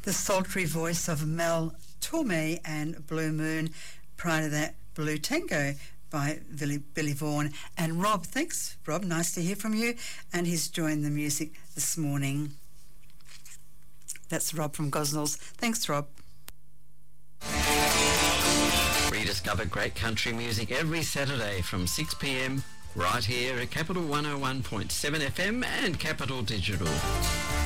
The sultry voice of Mel Torme and Blue Moon. Prior to that, Blue Tango by Billy Vaughan. And Rob, thanks, Rob. Nice to hear from you. And he's joined the music this morning. That's Rob from Gosnells. Thanks, Rob. Rediscover great country music every Saturday from 6 p.m. right here at Capital 101.7 FM and Capital Digital.